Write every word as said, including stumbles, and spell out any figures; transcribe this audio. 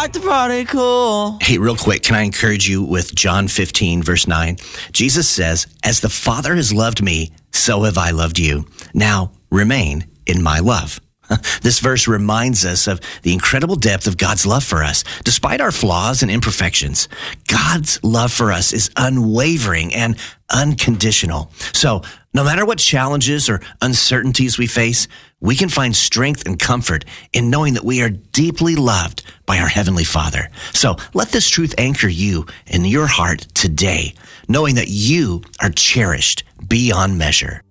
like to party cool. Hey, real quick, can I encourage you with John fifteen, verse nine? Jesus says, as the Father has loved me, so have I loved you. Now remain in my love. This verse reminds us of the incredible depth of God's love for us. Despite our flaws and imperfections, God's love for us is unwavering and unconditional. So no matter what challenges or uncertainties we face, we can find strength and comfort in knowing that we are deeply loved by our Heavenly Father. So let this truth anchor you in your heart today, knowing that you are cherished beyond measure.